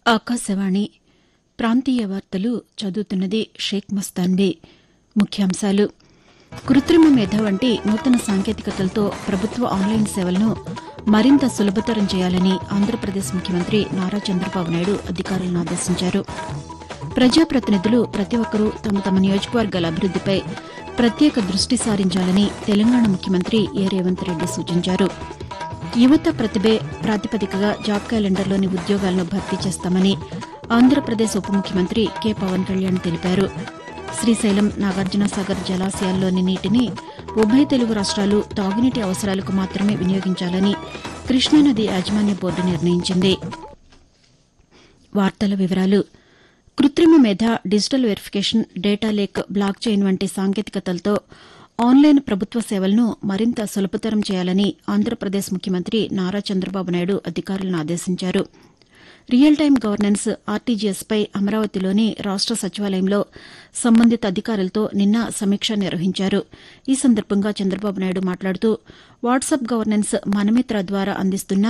ఆకాశవాణి ప్రాంతీయ వార్తలు చదువుతున్నది షేక్ మస్తాన్బీ. ముఖ్యాంశాలు: కృత్రిమ మేధ వంటి నూతన సాంకేతికతలతో ప్రభుత్వ ఆన్లైన్ సేవలను మరింత సులభతరం చేయాలని ఆంధ్రప్రదేశ్ ముఖ్యమంత్రి నారా చంద్రబాబు నాయుడు అధికారులను ఆదేశించారు. ప్రజాప్రతినిధులు ప్రతి ఒక్కరూ తమ తమ నియోజకవర్గాల అభివృద్దిపై ప్రత్యేక దృష్టి సారించాలని తెలంగాణ ముఖ్యమంత్రి ఏ రేవంత్ రెడ్డి సూచించారు. యువత ప్రతిభే ప్రాతిపదికగా జాబ్ క్యాలెండర్లోని ఉద్యోగాలను భర్తీ చేస్తామని ఆంధ్రప్రదేశ్ ఉప ముఖ్యమంత్రి కె పవన్ కళ్యాణ్ తెలిపారు. శ్రీశైలం, నాగార్జునసాగర్ జలాశయాల్లోని నీటిని ఉభయ తెలుగు రాష్ట్రాలు తాగునీటి అవసరాలకు మాత్రమే వినియోగించాలని కృష్ణానది యాజమాన్య బోర్డు నిర్ణయించింది. వార్తల వివరాలు: కృత్రిమ మేధ, digital verification, data lake, block chain వంటి సాంకేతికతలతో ఆన్లైన్ ప్రభుత్వ సేవలను మరింత సులభతరం చేయాలని ఆంధ్రప్రదేశ్ ముఖ్యమంత్రి నారా చంద్రబాబు నాయుడు అధికారులను ఆదేశించారు. రియల్ టైం గవర్నెన్స్ ఆర్టీజీఎస్పై అమరావతిలోని రాష్ట సచివాలయంలో సంబంధిత అధికారులతో నిన్న సమీక్ష నిర్వహించారు. ఈ సందర్భంగా చంద్రబాబు నాయుడు మాట్లాడుతూ వాట్సాప్ గవర్నెన్స్ మనమిత్ర ద్వారా అందిస్తున్న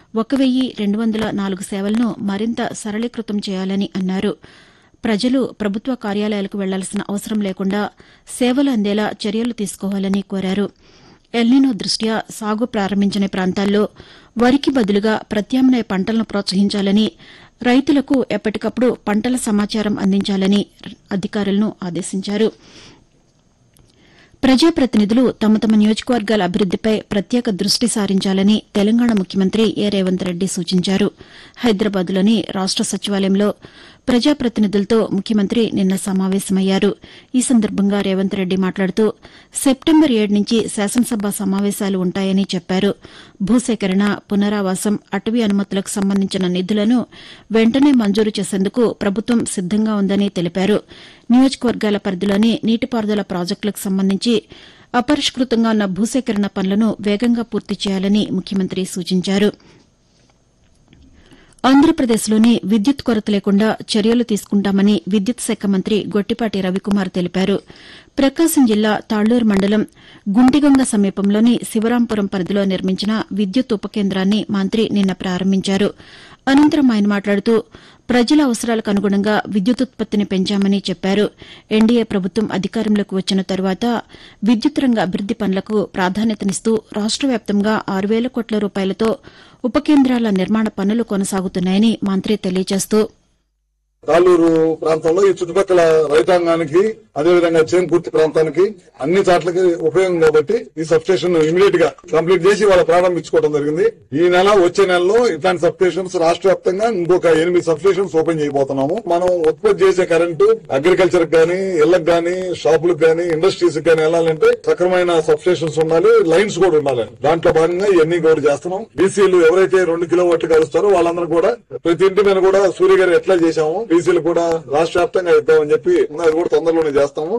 1204 సేవలను మరింత సరళీకృతం చేయాలని అన్నారు. ప్రజలు ప్రభుత్వ కార్యాలయాలకు వెళ్లాల్సిన అవసరం లేకుండా సేవలు అందేలా చర్యలు తీసుకోవాలని కోరారు. ఎల్నినో దృష్ట్యా సాగు ప్రారంభించిన ప్రాంతాల్లో వరికి బదులుగా ప్రత్యామ్నాయ పంటలను ప్రోత్సహించాలని, రైతులకు ఎప్పటికప్పుడు పంటల సమాచారం అందించాలని అధికారులను ఆదేశించారు. ప్రజాప్రతినిధులు తమ తమ నియోజకవర్గాల అభివృద్దిపై ప్రత్యేక దృష్టి సారించాలని తెలంగాణ ముఖ్యమంత్రి ఏ రేవంత్ రెడ్డి సూచించారు. హైదరాబాద్లోని రాష్ట సచివాలయంలో ప్రజాప్రతినిధులతో ముఖ్యమంత్రి నిన్న సమావేశమయ్యారు. ఈ సందర్భంగా రేవంత్ రెడ్డి మాట్లాడుతూ సెప్టెంబర్ 7 నుంచి శాసనసభ సమావేశాలు ఉంటాయని చెప్పారు. భూసేకరణ, పునరావాసం, అటవీ అనుమతులకు సంబంధించిన నిధులను వెంటనే మంజూరు చేసేందుకు ప్రభుత్వం సిద్దంగా ఉందని తెలిపారు. నియోజకవర్గాల పరిధిలోని నీటిపారుదల ప్రాజెక్టులకు సంబంధించి అపరిష్కృతంగా ఉన్న భూసేకరణ పనులను వేగంగా పూర్తి చేయాలని ముఖ్యమంత్రి సూచించారు. ఆంధ్రప్రదేశ్లోని విద్యుత్ కొరత లేకుండా చర్యలు తీసుకుంటామని విద్యుత్ శాఖ మంత్రి గొట్టిపాటి రవికుమార్ తెలిపారు. ప్రకాశం జిల్లా తాళ్లూరు మండలం గుంటిగంగ సమీపంలోని శివరాంపురం పరిధిలో నిర్మించిన విద్యుత్ ఉప కేంద్రాన్ని మంత్రి నిన్న ప్రారంభించారు. అనంతరం ఆయన మాట్లాడుతూ ప్రజల అవసరాలకు అనుగుణంగా విద్యుదుత్పత్తిని పెంచామని చెప్పారు. ఎన్డీఏ ప్రభుత్వం అధికారంలోకి వచ్చిన తరువాత విద్యుత్ రంగ అభివృద్ది పనులకు ప్రాధాన్యతనిస్తూ రాష్ట వ్యాప్తంగా 6,000 కోట్ల రూపాయలతో ఉప కేంద్రాల నిర్మాణ పనులు కొనసాగుతున్నాయని మంత్రి తెలియజేస్తూ తాళ్లూరు ప్రాంతంలో ఈ చుట్టుపక్కల రైతాంగానికి, అదేవిధంగా చేంకుర్తి ప్రాంతానికి అన్ని చాట్లకి ఉపయోగం కాబట్టి ఈ సబ్ స్టేషన్ ఇమీడియట్ గా కంప్లీట్ చేసి వాళ్ళ ప్రారంభించుకోవడం జరిగింది. ఈ నెల వచ్చే నెలలో ఇట్లాంటి సబ్ స్టేషన్స్ రాష్ట్ర వ్యాప్తంగా ఇంకొక 8 సబ్ స్టేషన్స్ ఓపెన్ చేయబోతున్నాము. మనం ఉత్పత్తి చేసే కరెంటు అగ్రికల్చర్ గానీ, ఇళ్లకు గానీ, షాపులకు గానీ, ఇండస్ట్రీస్ గానీ వెళ్ళాలంటే సక్రమైన సబ్ స్టేషన్స్ ఉండాలి, లైన్స్ కూడా ఉండాలి. దాంట్లో భాగంగా ఇవన్నీ కూడా చేస్తున్నాం. బీసీలు ఎవరైతే 2 కిలోవాట్లు కలుస్తారో వాళ్ళందరూ కూడా ప్రతి ఇంటి మీద కూడా సూర్య గారు ఎట్లా చేశాము బీసీలు కూడా రాష్ట్ర వ్యాప్తంగా ఇద్దామని చెప్పి అది కూడా తొందరలోనే చేస్తాము.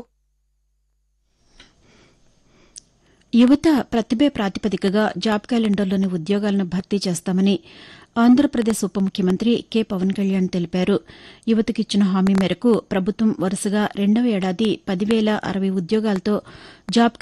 యువత ప్రతిభే ప్రాతిపదికగా జాబ్ క్యాలెండర్లోని ఉద్యోగాలను భర్తీ చేస్తామని ఆంధ్రప్రదేశ్ ఉప ముఖ్యమంత్రి కె పవన్ కళ్యాణ్ తెలిపారు. యువతకిచ్చిన హామీ మేరకు ప్రభుత్వం వరుసగా 2వ ఏడాది 10,060 ఉద్యోగాలతో జాబ్